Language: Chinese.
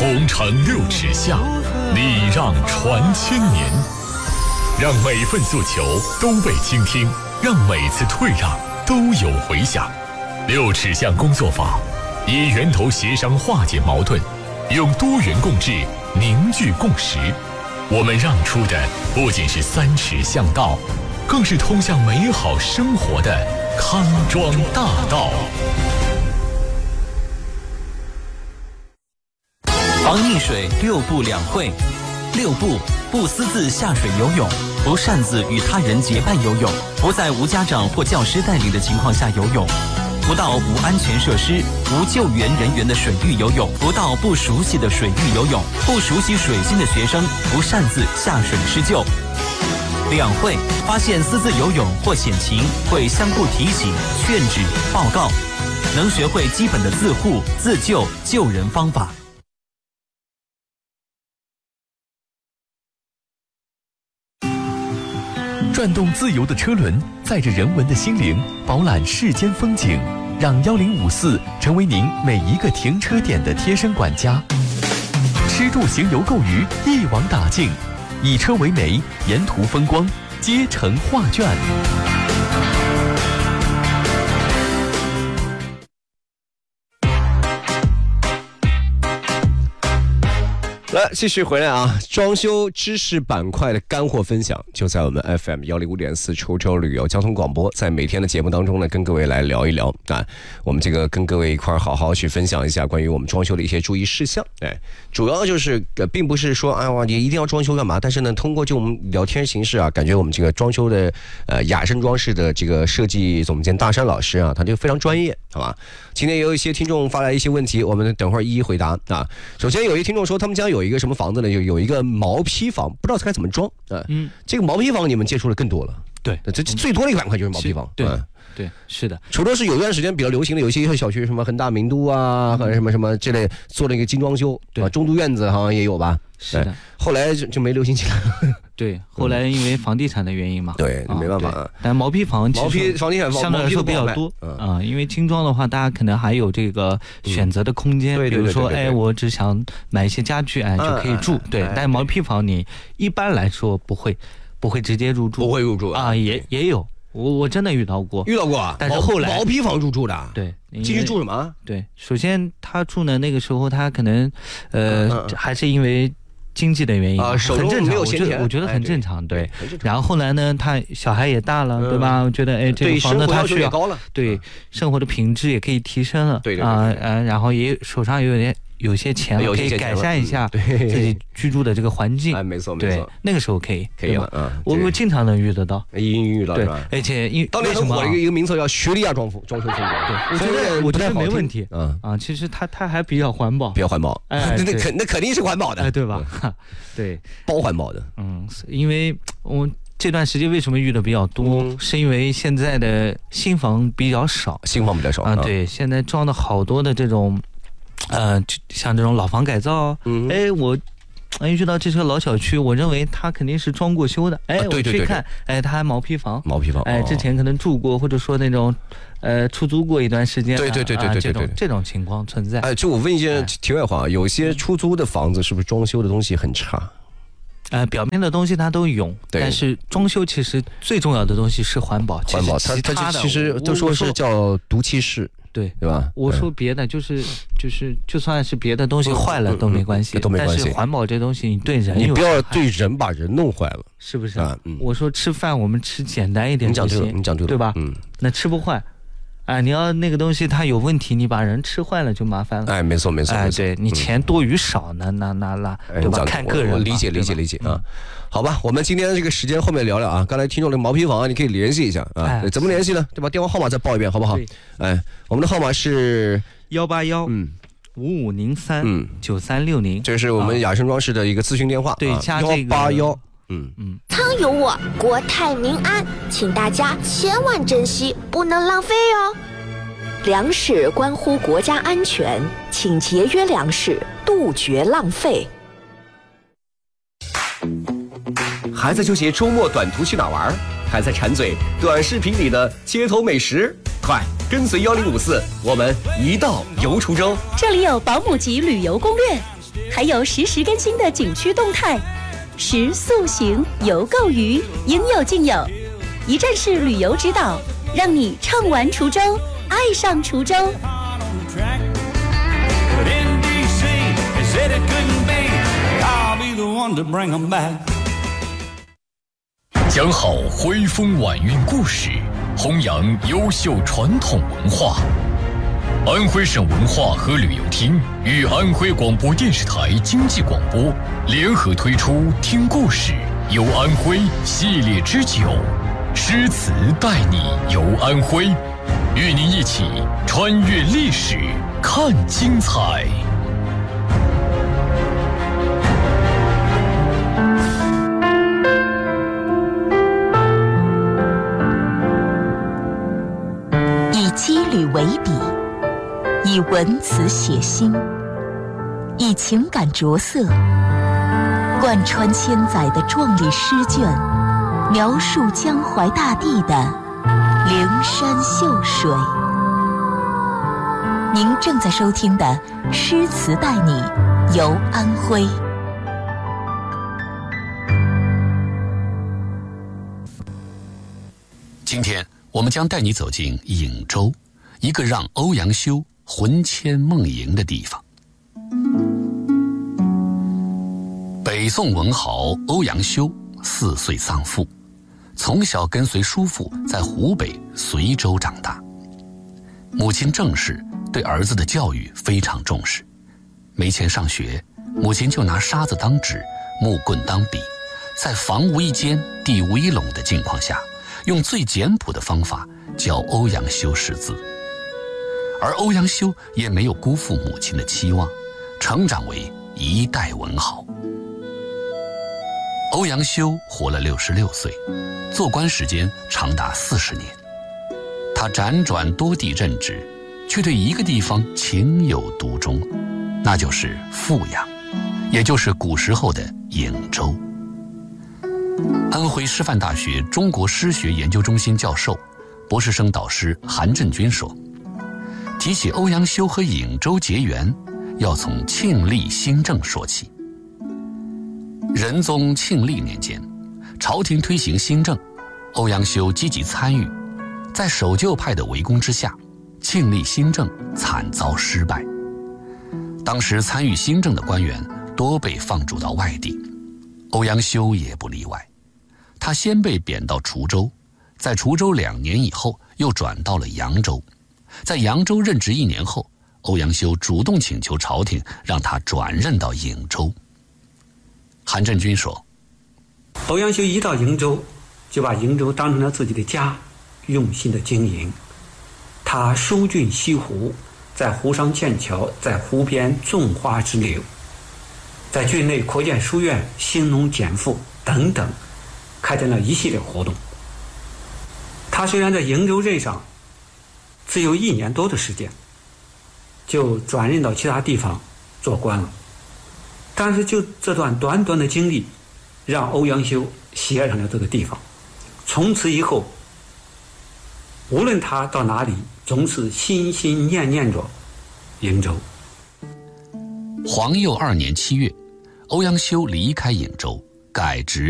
红尘6尺下，礼让传千年。让每份诉求都被倾听，让每次退让都有回响。6尺巷工作坊，以源头协商化解矛盾，用多元共治凝聚共识。我们让出的不仅是3尺巷道，更是通向美好生活的康庄大道。 防溺水6步2会。6步：不私自下水游泳，不擅自与他人结伴游泳，不在无家长或教师带领的情况下游泳，不到无安全设施、无救援人员的水域游泳，不到不熟悉的水域游泳，不熟悉水性的学生不擅自下水施救。2会：发现私自游泳或险情，会相互提醒、劝止、报告，能学会基本的自护、自救、救人方法。 转动自由的车轮，载着人文的心灵，饱览世间风景，让1054成为您每一个停车点的贴身管家。吃住行游购娱一网打尽，以车为媒，沿途风光皆成画卷。 来，继续回来啊！装修知识板块的干货分享，就在我们 FM 105.4出州旅游交通广播，在每天的节目当中呢，跟各位来聊一聊啊，我们这个跟各位一块好好去分享一下关于我们装修的一些注意事项。哎，主要就是并不是说哎哇，你一定要装修干嘛？但是呢，通过就我们聊天形式啊，感觉我们这个装修的雅生装饰的这个设计总监大山老师啊，他就非常专业，好吧？今天也有一些听众发来一些问题，我们等会儿一一回答啊。首先有一听众说，他们家有一个什么房子呢？有一个毛坯房，不知道该怎么装啊。这个毛坯房你们接触的更多了。 对， 这最多的一个板块就是毛坯房。 对。对，是的。 除了是有段时间比较流行的，有一些小区什么恒大名都啊，或者什么这类做了一个精装修，对吧？中都院子好像也有吧？ 是的。 后来就没流行起来了。 对，后来因为房地产的原因嘛。 对，没办法。 但毛坯房房地产相对来说比较多啊，因为精装的话，大家可能还有这个选择的空间，比如说，哎，我只想买一些家具，哎，就可以住。对，但毛坯房你一般来说不会直接入住， 不会入住啊，也有。我真的遇到过啊， 但是后来毛坯房入住的， 对， 进去住什么？ 对，首先他住的那个时候，他可能还是因为经济的原因啊，很正常，我觉得很正常，对。然后后来呢，他小孩也大了，对吧？我觉得哎，这个房子他需要对生活的品质也可以提升了，对啊，然后也手上也有些钱了，可以改善一下自己居住的这个环境。 哎，没错， 对，那个时候可以了。 我经常能遇得到， 遇到是吧？ 而且当年很火的一个名词叫叙利亚装修风格。 对，我觉得没问题。其实它还比较环保， 哎，那肯定是环保的， 对吧？对， 包环保的。 因为我这段时间为什么遇的比较多，是因为现在的新房比较少啊。对，现在装的好多的这种。像这种老房改造，我遇到这是个老小区，我认为它肯定是装过修的，我去看，它还毛坯房，之前可能住过，或者说那种出租过一段时间，对，这种情况存在。 就我问一件题外话，有些出租的房子是不是装修的东西很差？ 表面的东西它都有，但是装修其实最重要的东西是环保， 它其实都说是叫毒气室。对吧？ 我说别的就算是别的东西坏了都没关系，但是环保这东西你对人， 你不要对人把人弄坏了， 是不是？我说吃饭我们吃简单一点就行， 你讲对了， 对吧？那吃不坏。你要那个东西它有问题，你把人吃坏了就麻烦了。 哎，没错。 对，你钱多与少呢，那对吧？看个人。 我理解啊。好吧，我们今天这个时间后面聊聊啊。刚才听众的毛坯房啊，你可以联系一下啊。怎么联系呢？对吧？电话号码再报一遍，好不好？我们的号码是 18155039360， 这是我们雅生装饰的一个咨询电话。 对，加这个 181。 汤有我，国泰民安，请大家千万珍惜，不能浪费哦。粮食关乎国家安全，请节约粮食，杜绝浪费。 还在纠结周末短途去哪玩？还在馋嘴短视频里的街头美食？快跟随1054，我们一道游出州。 这里有保姆级旅游攻略。 还有实时更新的景区动态，食宿行游购娱应有尽有，一站式旅游指导，让你畅玩滁州，爱上滁州。 讲好徽风晚运故事，弘扬优秀传统文化。安徽省文化和旅游厅与安徽广播电视台经济广播联合推出听故事游安徽系列之9，诗词带你游安徽，与您一起穿越历史，看精彩。 以肌履为笔，以文辞写心，以情感着色，贯穿千载的壮丽诗卷，描述江淮大地的灵山秀水。您正在收听的诗词带你游安徽。 今天我们将带你走进颍州，一个让欧阳修魂牵梦萦的地方。北宋文豪欧阳修4岁丧父，从小跟随叔父在湖北随州长大。母亲郑氏对儿子的教育非常重视，没钱上学，母亲就拿沙子当纸，木棍当笔，在房无一间地无一垄的境况下，用最简朴的方法教欧阳修识字。而欧阳修也没有辜负母亲的期望，成长为一代文豪。欧阳修活了66岁，做官时间长达40年。他辗转多地任职，却对一个地方情有独钟，那就是富阳，也就是古时候的颍州。安徽师范大学中国诗学研究中心教授、博士生导师韩振军说，提起欧阳修和颍州结缘，要从庆历新政说起。仁宗庆历年间，朝廷推行新政，欧阳修积极参与，在守旧派的围攻之下，庆历新政惨遭失败。当时参与新政的官员多被放逐到外地，欧阳修也不例外。他先被贬到滁州，在滁州2年以后又转到了扬州。在扬州任职1年后，欧阳修主动请求朝廷让他转任到颍州。韩振军说， 欧阳修一到颍州，就把颍州当成了自己的家，用心的经营。他疏浚西湖，在湖上建桥，在湖边种花植柳，在郡内扩建书院、兴农减赋等等，开展了一系列活动。他虽然在颍州任上只有1年多的时间，就转任到其他地方做官了，但是就这段短短的经历，让欧阳修喜爱上了这个地方。从此以后，无论他到哪里，总是心心念念着颍州。 皇佑2年7月，欧阳修离开颍州，改职